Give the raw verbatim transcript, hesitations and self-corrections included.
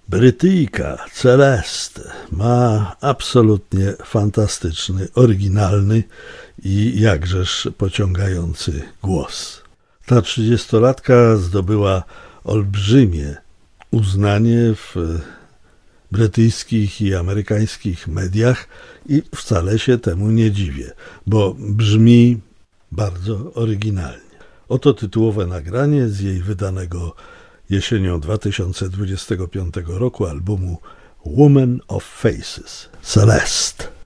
Brytyjka Celeste ma absolutnie fantastyczny, oryginalny i jakżeż pociągający głos. Ta trzydziestolatka zdobyła olbrzymie uznanie w brytyjskich i amerykańskich mediach i wcale się temu nie dziwię, bo brzmi bardzo oryginalnie. Oto tytułowe nagranie z jej wydanego jesienią dwa tysiące dwudziestego piątego roku albumu Woman of Faces, Celeste.